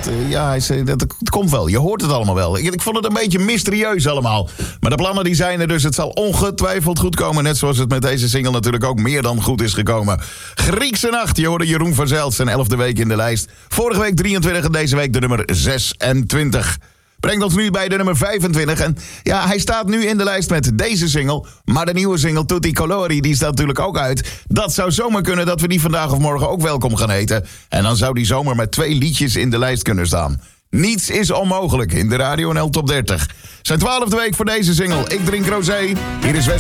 hij zei, het komt wel. Je hoort het allemaal wel. Ik vond het een beetje mysterieus allemaal. Maar de plannen die zijn er, dus het zal ongetwijfeld goed komen. Net zoals het met deze single natuurlijk ook meer dan goed is gekomen. Griekse Nacht, je hoorde Jeroen van Zijl, zijn 11e week in de lijst. Vorige week 23 en deze week de nummer 26. Brengt ons nu bij de nummer 25. En ja, hij staat nu in de lijst met deze single. Maar de nieuwe single Tutti Colori, die staat natuurlijk ook uit. Dat zou zomaar kunnen dat we die vandaag of morgen ook welkom gaan heten. En dan zou die zomaar met 2 liedjes in de lijst kunnen staan. Niets is onmogelijk in de Radio NL Top 30. Zijn 12e week voor deze single. Ik drink rosé. Hier is West.